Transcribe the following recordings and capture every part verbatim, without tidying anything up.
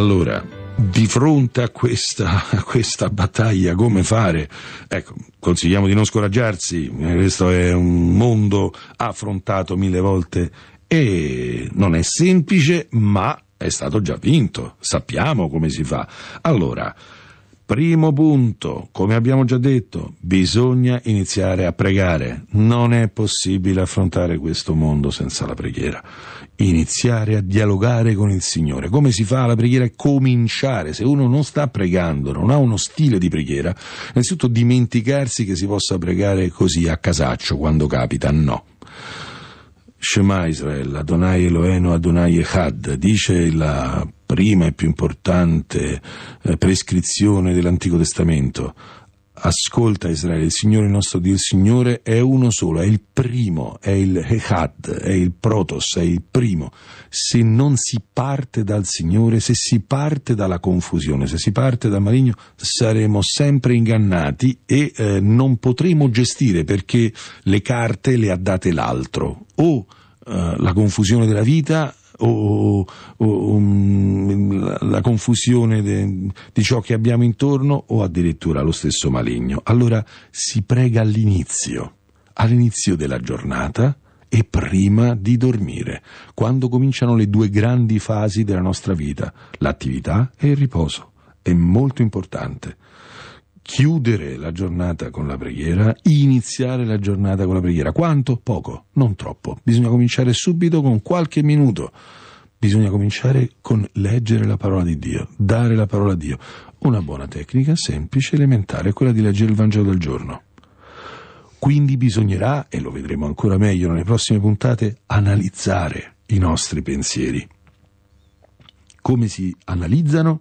Allora, di fronte a questa, a questa battaglia, come fare? Ecco, consigliamo di non scoraggiarsi, questo è un mondo affrontato mille volte e non è semplice, ma è stato già vinto, sappiamo come si fa. Allora, primo punto, come abbiamo già detto, bisogna iniziare a pregare. Non è possibile affrontare questo mondo senza la preghiera. Iniziare a dialogare con il Signore. Come si fa la preghiera? Cominciare. Se uno non sta pregando, non ha uno stile di preghiera, innanzitutto dimenticarsi che si possa pregare così a casaccio quando capita, no. Shema Israel, Adonai Eloheinu, Adonai Echad, dice la prima e più importante eh, prescrizione dell'Antico Testamento. Ascolta Israele, il Signore nostro Dio, il Signore è uno solo, è il primo, è il Echad, è il Protos, è il primo. Se non si parte dal Signore, se si parte dalla confusione, se si parte dal maligno, saremo sempre ingannati e eh, non potremo gestire, perché le carte le ha date l'altro, o eh, la confusione della vita, o, o um, la confusione de, di ciò che abbiamo intorno, o addirittura lo stesso maligno. Allora si prega all'inizio, all'inizio della giornata e prima di dormire, quando cominciano le due grandi fasi della nostra vita, l'attività e il riposo. È molto importante chiudere la giornata con la preghiera, iniziare la giornata con la preghiera. Quanto? Poco, non troppo. Bisogna cominciare subito con qualche minuto. Bisogna cominciare con leggere la parola di Dio, dare la parola a Dio. Una buona tecnica semplice, elementare, è quella di leggere il Vangelo del giorno. Quindi bisognerà, e lo vedremo ancora meglio nelle prossime puntate, analizzare i nostri pensieri. Come si analizzano?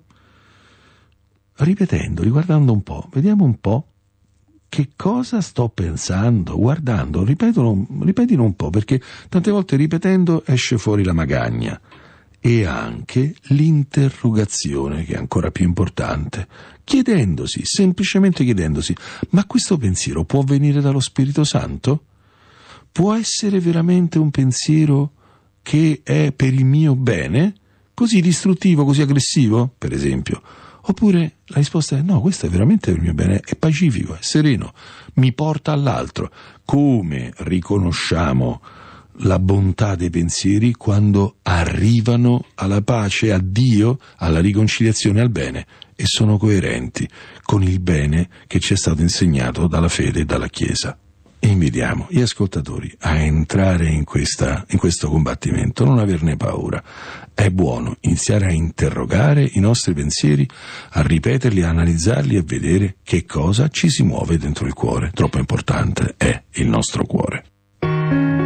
Ripetendoli, guardando un po', vediamo un po' che cosa sto pensando, guardando, ripetilo, ripetilo un po', perché tante volte ripetendo esce fuori la magagna. E anche l'interrogazione, che è ancora più importante, chiedendosi, semplicemente chiedendosi, ma questo pensiero può venire dallo Spirito Santo? Può essere veramente un pensiero che è per il mio bene? Così distruttivo, così aggressivo, per esempio? Oppure la risposta è no, questo è veramente per il mio bene, è pacifico, è sereno, mi porta all'altro. Come riconosciamo la bontà dei pensieri? Quando arrivano alla pace, a Dio, alla riconciliazione, al bene, e sono coerenti con il bene che ci è stato insegnato dalla fede e dalla Chiesa. E invitiamo gli ascoltatori a entrare in, questa, in questo combattimento, non averne paura. È buono iniziare a interrogare i nostri pensieri, a ripeterli, a analizzarli e vedere che cosa ci si muove dentro il cuore. Troppo importante è il nostro cuore.